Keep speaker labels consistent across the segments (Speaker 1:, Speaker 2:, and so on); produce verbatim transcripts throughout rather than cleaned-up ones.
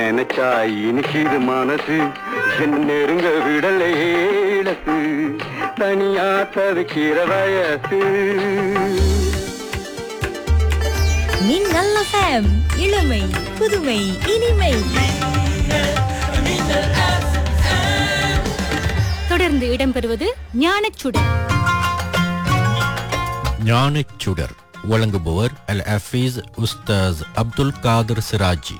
Speaker 1: நினைச்சா இனிக்குது மனசு என்ன நெருங்க விடலையே இழத்து தனியா தவிக்கிற வயசு.
Speaker 2: மின்னல் எஃப்எம், இளமை புதுமை இனிமை. தொடர்ந்து இடம்பெறுவது ஞானச்சுடர்.
Speaker 3: ஞானச்சுடர் வழங்குபவர் அல் ஹஃபீஸ் உஸ்தாஸ் அப்துல் காதர் சிராஜி.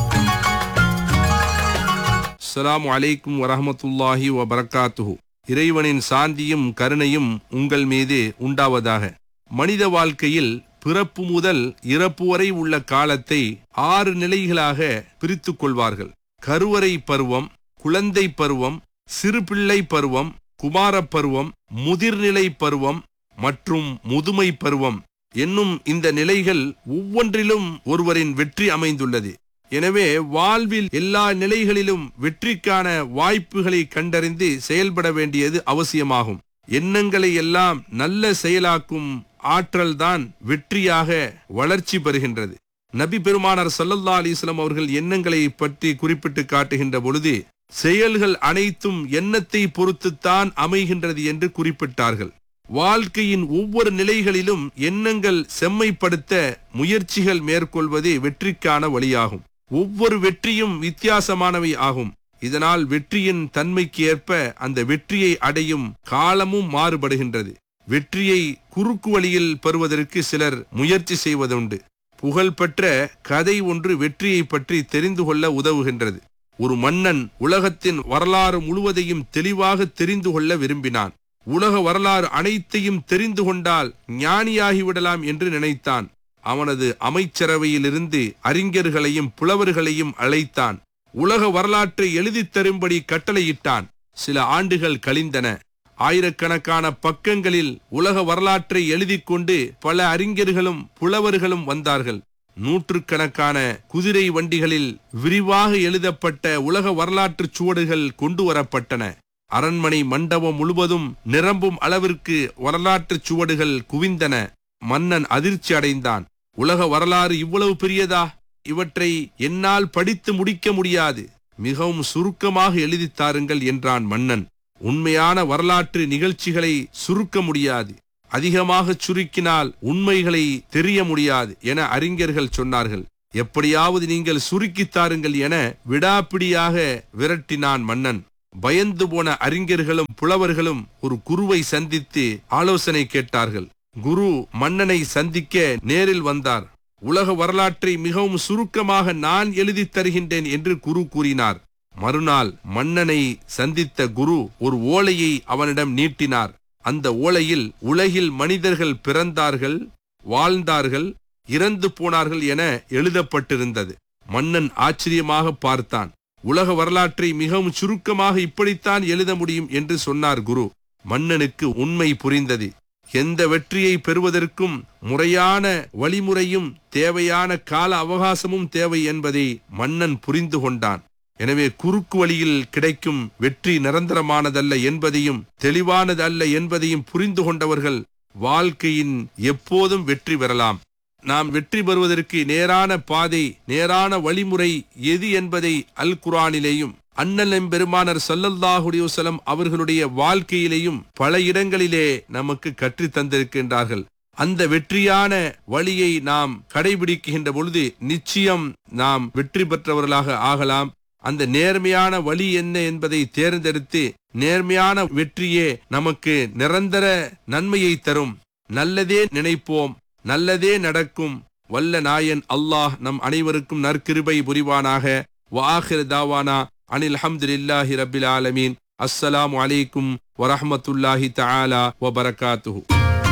Speaker 4: அஸ்ஸலாமு அலைக்கும் வரஹ்மத்துல்லாஹி வபரகாத்துஹு. இறைவனின் சாந்தியும் கருணையும் உங்கள் மீது உண்டாவதாக. மனித வாழ்க்கையில் பிறப்பு முதல் இறப்பு வரை உள்ள காலத்தை ஆறு நிலைகளாக பிரித்து கொள்வார்கள். கருவறை பருவம், குழந்தை பருவம், சிறுபிள்ளை பருவம், குமாரப் பருவம், முதிர்நிலை பருவம் மற்றும் முதுமை பருவம் என்னும் இந்த நிலைகள் ஒவ்வொன்றிலும் ஒருவரின் வெற்றி அமைந்துள்ளது. எனவே வாழ்வில் எல்லா நிலைகளிலும் வெற்றிக்கான வாய்ப்புகளை கண்டறிந்து செயல்பட வேண்டியது அவசியமாகும். எண்ணங்களை எல்லாம் நல்ல செயலாக்கும் ஆற்றல்தான் வெற்றியாக வளர்ச்சி பெறுகின்றது. நபி பெருமானார் ஸல்லல்லாஹு அலைஹி வஸல்லம் அவர்கள் எண்ணங்களை பற்றி குறிப்பிட்டு காட்டுகின்ற பொழுது, செயல்கள் அனைத்தும் எண்ணத்தை பொறுத்துத்தான் அமைகின்றது என்று குறிப்பிட்டார்கள். வாழ்க்கையின் ஒவ்வொரு நிலைகளிலும் எண்ணங்கள் செம்மைப்படுத்த முயற்சிகள் மேற்கொள்வதே வெற்றிக்கான வழியாகும். ஒவ்வொரு வெற்றியும் வித்தியாசமானவை ஆகும். இதனால் வெற்றியின் தன்மைக்கு ஏற்ப அந்த வெற்றியை அடையும் காலமும் மாறுபடுகின்றது. வெற்றியை குறுக்கு வழியில் பெறுவதற்கு சிலர் முயற்சி செய்வதுண்டு. புகழ்பெற்ற கதை ஒன்று வெற்றியை பற்றி தெரிந்து கொள்ள உதவுகின்றது. ஒரு மன்னன் உலகத்தின் வரலாறு முழுவதையும் தெளிவாக தெரிந்து கொள்ள விரும்பினான். உலக வரலாறு அனைத்தையும் தெரிந்து கொண்டால் ஞானியாகிவிடலாம் என்று நினைத்தான். அவனது அமைச்சரவையிலிருந்து அறிஞர்களையும் புலவர்களையும் அழைத்தான். உலக வரலாற்றை எழுதித் தரும்படி கட்டளையிட்டான். சில ஆண்டுகள் கழிந்தன. ஆயிரக்கணக்கான பக்கங்களில் உலக வரலாற்றை எழுதி கொண்டு பல அறிஞர்களும் புலவர்களும் வந்தார்கள். நூற்றுக்கணக்கான குதிரை வண்டிகளில் விரிவாக எழுதப்பட்ட உலக வரலாற்று சுவடுகள் கொண்டு வரப்பட்டன. அரண்மனை மண்டபம் முழுவதும் நிரம்பும் அளவிற்கு வரலாற்று சுவடுகள் குவிந்தன. மன்னன் அதிர்ச்சி அடைந்தான். உலக வரலாறு இவ்வளவு பெரியதா? இவற்றை என்னால் படித்து முடிக்க முடியாது. மிகவும் சுருக்கமாக எழுதித் தாருங்கள் என்றான் மன்னன். உண்மையான வரலாற்று நிகழ்ச்சிகளை சுருக்க முடியாது. அதிகமாக சுருக்கினால் உண்மைகளை தெரிய முடியாது என அறிஞர்கள் சொன்னார்கள். எப்படியாவது நீங்கள் சுருக்கித் தாருங்கள் என விடாப்பிடியாக விரட்டினான் மன்னன். பயந்து போன அறிஞர்களும் புலவர்களும் ஒரு குருவை சந்தித்து ஆலோசனை கேட்டார்கள். குரு மன்னனை சந்திக்க நேரில் வந்தார். உலக வரலாற்றை மிகவும் சுருக்கமாக நான் எழுதித் தருகின்றேன் என்று குரு கூறினார். மறுநாள் மன்னனை சந்தித்த குரு ஒரு ஓலையை அவனிடம் நீட்டினார். அந்த ஓலையில் உலகில் மனிதர்கள் பிறந்தார்கள், வாழ்ந்தார்கள், இறந்து போனார்கள் என எழுதப்பட்டிருந்தது. மன்னன் ஆச்சரியமாக பார்த்தான். உலக வரலாற்றை மிகவும் சுருக்கமாக இப்படித்தான் எழுத முடியும் என்று சொன்னார் குரு. மன்னனுக்கு உண்மை புரிந்தது. எந்த வெற்றியை பெறுவதற்கும் முறையான வழிமுறையும் தேவையான கால அவகாசமும் தேவை என்பதை மன்னன் புரிந்து கொண்டான். எனவே குறுக்கு வழியில் கிடைக்கும் வெற்றி நிரந்தரமானதல்ல என்பதையும் தெளிவானது அல்ல என்பதையும் புரிந்து கொண்டவர்கள் வாழ்க்கையின் எப்போதும் வெற்றி பெறலாம். நாம் வெற்றி பெறுவதற்கு நேரான பாதை, நேரான வழிமுறை எது என்பதை அல் குர்ஆனிலேயும் அண்ணல் எம்பெருமானார் ஸல்லல்லாஹு அலைஹி வஸல்லம் அவர்களுடைய வாழ்க்கையிலேயும் பல இடங்களிலே நமக்கு கற்று தந்திருக்கின்றார்கள். அந்த வெற்றியான வழியை நாம் கடைபிடிக்கின்ற பொழுது நிச்சயம் நாம் வெற்றி பெற்றவர்களாக ஆகலாம். அந்த நேர்மையான வழி என்ன என்பதை தேர்ந்தெடுத்து நேர்மையான வெற்றியே நமக்கு நிரந்தர நன்மையை தரும். நல்லதே நினைப்போம், நல்லதே நடக்கும். வல்ல நாயன் அல்லாஹ் நம் அனைவருக்கும் நற்கிருபை புரிவானாக. வஆகிரு தாவானா அனில் ஹம்துலில்லாஹி ரப்பில் ஆலமீன். அஸ்ஸலாமு அலைக்கும் வரஹ்மத்துல்லாஹி தஆலா வபரகாத்துஹு.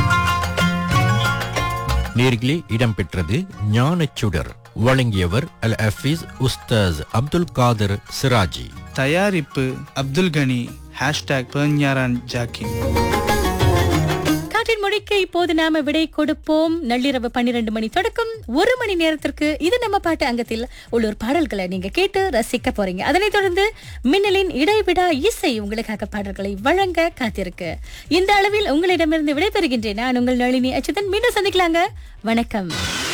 Speaker 3: நேர்களே, இடம்பெற்றது ஞானச்சுடர். வழங்கியவர் அல் ஹஃபீஸ் உஸ்தாஸ் அப்துல் காதர் சிராஜி.
Speaker 5: தயாரிப்பு அப்துல் கனி. ஹேஷ்டாக் பெர்ஞாரான் ஜாக்கிம்.
Speaker 2: காற்றின் மொழிக்கு இப்போது நாம விடை கொடுப்போம். நள்ளிரவு பன்னிரண்டு மணி தொடக்கம் ஒரு மணி நேரத்திற்கு இது நம்ம பாட்டு அங்கத்தில் உள்ளூர் பாடல்களை நீங்க கேட்டு ரசிக்க போறீங்க. அதனைத் தொடர்ந்து மின்னலின் இடைவிடா இசை உங்களுக்காக பாடல்களை வழங்க காத்திருக்கு. இந்த அளவில் உங்களிடமிருந்து விடைபெறுகின்றேன் நான் உங்கள் நளினி அச்சுதன். மீண்டும் சந்திக்கலாங்க. வணக்கம்.